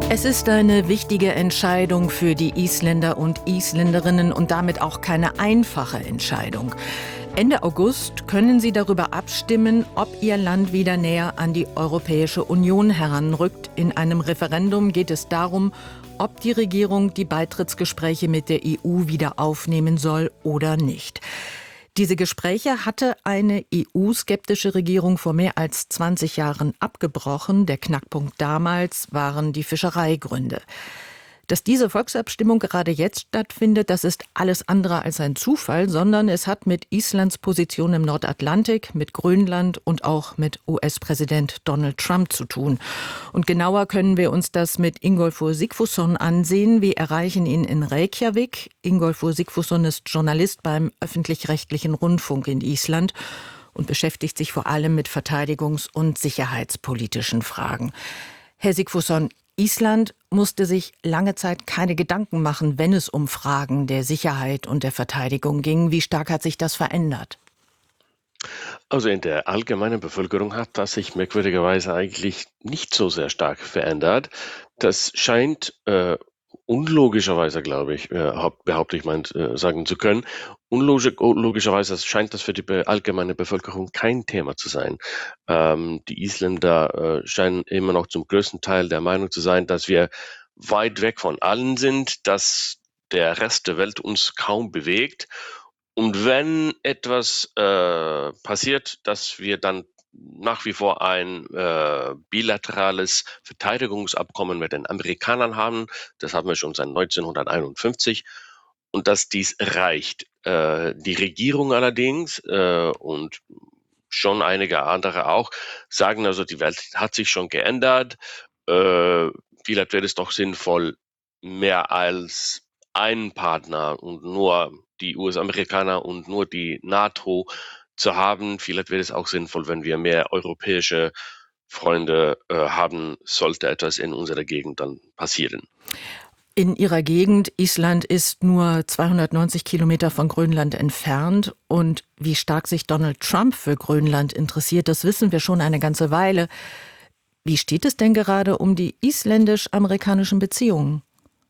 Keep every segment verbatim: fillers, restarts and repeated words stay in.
Es ist eine wichtige Entscheidung für die Isländer und Isländerinnen und damit auch keine einfache Entscheidung. Ende August können sie darüber abstimmen, ob ihr Land wieder näher an die Europäische Union heranrückt. In einem Referendum geht es darum, ob die Regierung die Beitrittsgespräche mit der E U wieder aufnehmen soll oder nicht. Diese Gespräche hatte eine E U-skeptische Regierung vor mehr als zwanzig Jahren abgebrochen. Der Knackpunkt damals waren die Fischereigründe. Dass diese Volksabstimmung gerade jetzt stattfindet, das ist alles andere als ein Zufall, sondern es hat mit Islands Position im Nordatlantik, mit Grönland und auch mit U S-Präsident Donald Trump zu tun. Und genauer können wir uns das mit Ingólfur Sigfússon ansehen. Wir erreichen ihn in Reykjavik. Ingólfur Sigfússon ist Journalist beim öffentlich-rechtlichen Rundfunk in Island und beschäftigt sich vor allem mit verteidigungs- und sicherheitspolitischen Fragen. Herr Sigfússon, Island musste sich lange Zeit keine Gedanken machen, wenn es um Fragen der Sicherheit und der Verteidigung ging. Wie stark hat sich das verändert? Also in der allgemeinen Bevölkerung hat das sich merkwürdigerweise eigentlich nicht so sehr stark verändert. Das scheint äh, unlogischerweise, glaube ich, äh, haupt- behaupte ich mal, äh, sagen zu können, unlogisch, logischerweise scheint das für die be allgemeine Bevölkerung kein Thema zu sein. Ähm, die Isländer äh, scheinen immer noch zum größten Teil der Meinung zu sein, dass wir weit weg von allen sind, dass der Rest der Welt uns kaum bewegt. Und wenn etwas äh, passiert, dass wir dann nach wie vor ein äh, bilaterales Verteidigungsabkommen mit den Amerikanern haben, das haben wir schon seit neunzehnhunderteinundfünfzig, und dass dies reicht. Äh, die Regierung allerdings äh, und schon einige andere auch sagen also, die Welt hat sich schon geändert. Äh, Vielleicht wäre es doch sinnvoll, mehr als einen Partner und nur die U S-Amerikaner und nur die NATO zu haben. Vielleicht wäre es auch sinnvoll, wenn wir mehr europäische Freunde äh, haben, sollte etwas in unserer Gegend dann passieren. In Ihrer Gegend, Island ist nur zweihundertneunzig Kilometer von Grönland entfernt. Und wie stark sich Donald Trump für Grönland interessiert, das wissen wir schon eine ganze Weile. Wie steht es denn gerade um die isländisch-amerikanischen Beziehungen?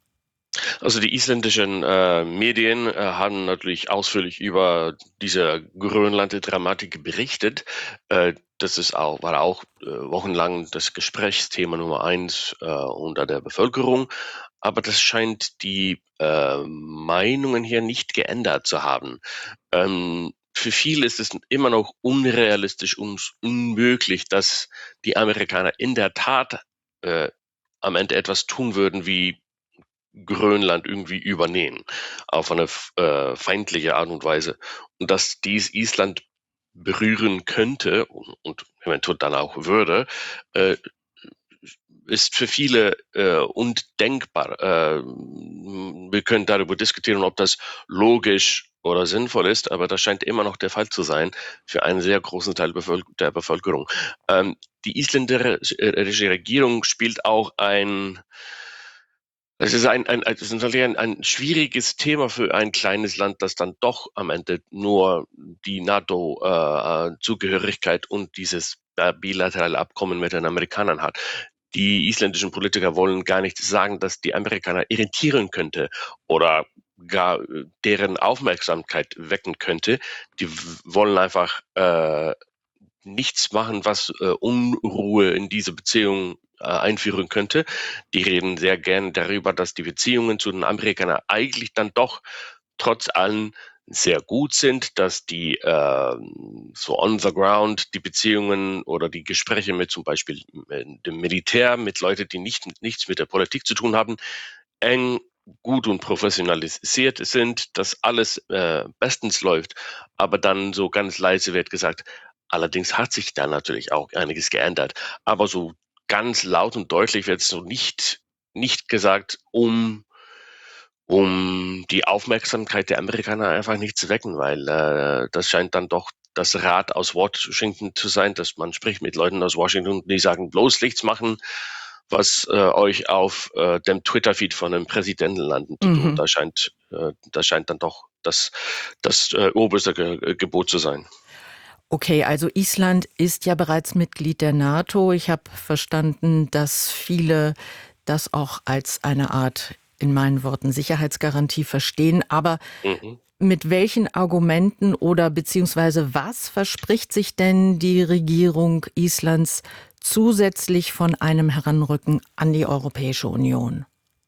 Also die isländischen äh, Medien äh, haben natürlich ausführlich über diese Grönland-Dramatik berichtet. Äh, das ist auch, war auch äh, wochenlang das Gesprächsthema Nummer eins äh, unter der Bevölkerung. Aber das scheint die äh, Meinungen hier nicht geändert zu haben. Ähm, für viele ist es immer noch unrealistisch und unmöglich, dass die Amerikaner in der Tat äh, am Ende etwas tun würden, wie Grönland irgendwie übernehmen, auf eine äh, feindliche Art und Weise. Und dass dies Island berühren könnte und, und eventuell dann auch würde, äh, ist für viele äh, undenkbar. Äh, wir können darüber diskutieren, ob das logisch oder sinnvoll ist, aber das scheint immer noch der Fall zu sein für einen sehr großen Teil Bevölker der Bevölkerung. Ähm, die isländische Regierung spielt auch ein es ist ein, ein, es ist natürlich ein, ein schwieriges Thema für ein kleines Land, das dann doch am Ende nur die NATO-Zugehörigkeit und dieses äh, bilaterale Abkommen mit den Amerikanern hat. Die isländischen Politiker wollen gar nicht sagen, dass die Amerikaner irritieren könnte oder gar äh, deren Aufmerksamkeit wecken könnte. Die w- wollen einfach äh, nichts machen, was äh, Unruhe in diese Beziehung äh, einführen könnte. Die reden sehr gern darüber, dass die Beziehungen zu den Amerikanern eigentlich dann doch trotz allem sehr gut sind, dass die äh, so on the ground die Beziehungen oder die Gespräche mit zum Beispiel äh, dem Militär, mit Leuten, die nicht, nichts mit der Politik zu tun haben, eng, gut und professionalisiert sind, dass alles äh, bestens läuft, aber dann so ganz leise wird gesagt, allerdings hat sich da natürlich auch einiges geändert, aber so ganz laut und deutlich wird es so nicht, nicht gesagt, um um die Aufmerksamkeit der Amerikaner einfach nicht zu wecken, weil äh, das scheint dann doch das Rat aus Washington zu sein, dass man spricht mit Leuten aus Washington, die sagen, bloß nichts machen, was äh, euch auf äh, dem Twitter-Feed von einem Präsidenten landen tut. Und Mhm. da scheint, äh, das scheint dann doch das, das äh, oberste Ge Gebot zu sein. Okay, also Island ist ja bereits Mitglied der NATO. Ich habe verstanden, dass viele das auch als eine Art, in meinen Worten, Sicherheitsgarantie verstehen. Aber Mhm. mit welchen Argumenten oder beziehungsweise was verspricht sich denn die Regierung Islands zusätzlich von einem Heranrücken an die Europäische Union?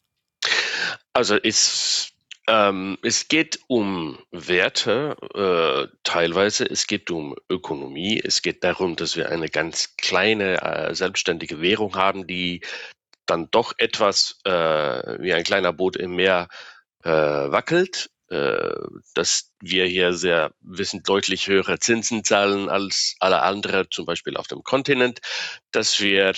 Also es, ähm, es geht um Werte, äh, teilweise, es geht um Ökonomie, es geht darum, dass wir eine ganz kleine, äh, selbstständige Währung haben, die dann doch etwas äh, wie ein kleiner Boot im Meer äh, wackelt, äh, dass wir hier sehr wissen deutlich höhere Zinsen zahlen als alle anderen, zum Beispiel auf dem Kontinent, dass wir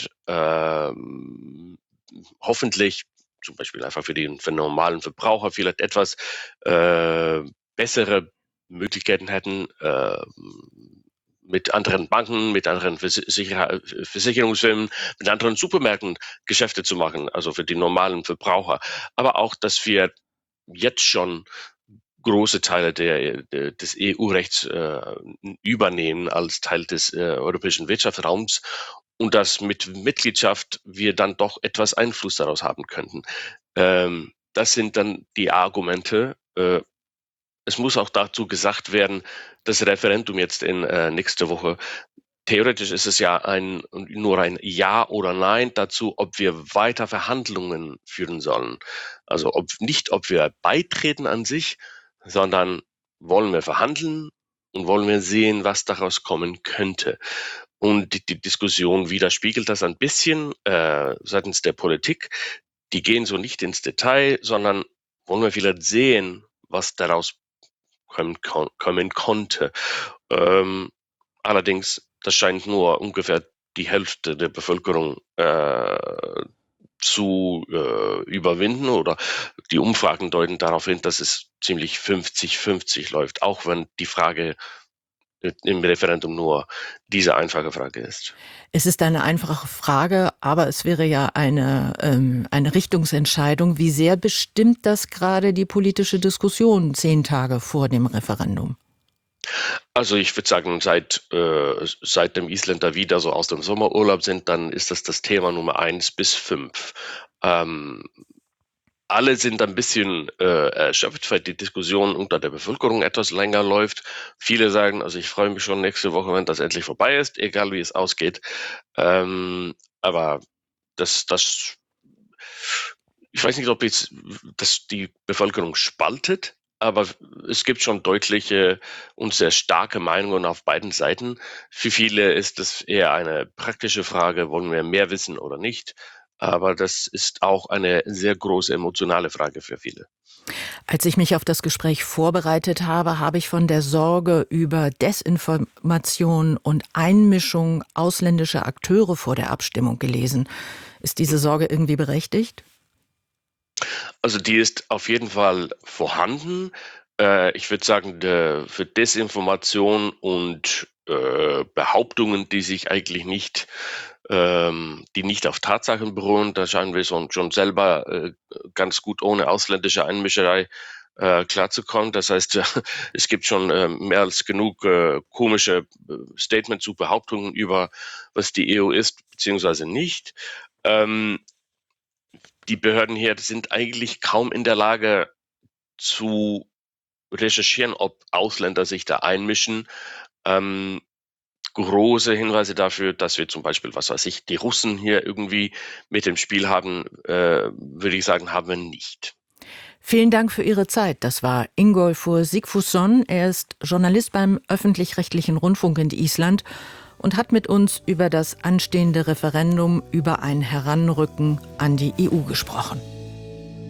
ähm, hoffentlich zum Beispiel einfach für den, für den normalen Verbraucher vielleicht etwas äh, bessere Möglichkeiten hätten, äh, mit anderen Banken, mit anderen Versicher Versicherungsfirmen, mit anderen Supermärkten Geschäfte zu machen, also für die normalen Verbraucher. Aber auch, dass wir jetzt schon große Teile der, der, des E U-Rechts äh, übernehmen als Teil des äh, europäischen Wirtschaftsraums und dass mit Mitgliedschaft wir dann doch etwas Einfluss daraus haben könnten. Ähm, das sind dann die Argumente. Äh, es muss auch dazu gesagt werden, das Referendum jetzt in äh, nächste Woche, theoretisch ist es ja ein, nur ein Ja oder Nein dazu, ob wir weiter Verhandlungen führen sollen. Also ob, nicht, ob wir beitreten an sich, sondern wollen wir verhandeln und wollen wir sehen, was daraus kommen könnte. Und die, die Diskussion widerspiegelt das ein bisschen äh, seitens der Politik. Die gehen so nicht ins Detail, sondern wollen wir vielleicht sehen, was daraus kommen, kommen konnte. Ähm, allerdings, das scheint nur ungefähr die Hälfte der Bevölkerung äh, zu äh, überwinden oder die Umfragen deuten darauf hin, dass es ziemlich fünfzig fünfzig läuft, auch wenn die Frage im Referendum nur diese einfache Frage ist. Es ist eine einfache Frage, aber es wäre ja eine, ähm, eine Richtungsentscheidung. Wie sehr bestimmt das gerade die politische Diskussion zehn Tage vor dem Referendum? Also ich würde sagen, seit, äh, seit dem Isländer wieder so aus dem Sommerurlaub sind, dann ist das das Thema Nummer eins bis fünf. Ähm, alle sind ein bisschen äh, erschöpft, weil die Diskussion unter der Bevölkerung etwas länger läuft. Viele sagen, also ich freue mich schon nächste Woche, wenn das endlich vorbei ist, egal wie es ausgeht. Ähm, aber das, das, ich weiß nicht, ob jetzt das die Bevölkerung spaltet, aber es gibt schon deutliche und sehr starke Meinungen auf beiden Seiten. Für viele ist es eher eine praktische Frage, wollen wir mehr wissen oder nicht? Aber das ist auch eine sehr große emotionale Frage für viele. Als ich mich auf das Gespräch vorbereitet habe, habe ich von der Sorge über Desinformation und Einmischung ausländischer Akteure vor der Abstimmung gelesen. Ist diese Sorge irgendwie berechtigt? Also die ist auf jeden Fall vorhanden. Äh, ich würde sagen, der, für Desinformation und äh, Behauptungen, die sich eigentlich nicht, ähm, die nicht auf Tatsachen beruhen, da scheinen wir schon, schon selber äh, ganz gut ohne ausländische Einmischerei äh, klarzukommen. Das heißt, es gibt schon äh, mehr als genug äh, komische äh, Statements zu Behauptungen über, was die E U ist, beziehungsweise nicht. Ähm, Die Behörden hier sind eigentlich kaum in der Lage zu recherchieren, ob Ausländer sich da einmischen. Ähm, große Hinweise dafür, dass wir zum Beispiel, was weiß ich, die Russen hier irgendwie mit dem Spiel haben, äh, würde ich sagen, haben wir nicht. Vielen Dank für Ihre Zeit. Das war Ingólfur Sigfússon. Er ist Journalist beim öffentlich-rechtlichen Rundfunk in Island und hat mit uns über das anstehende Referendum über ein Heranrücken an die E U gesprochen.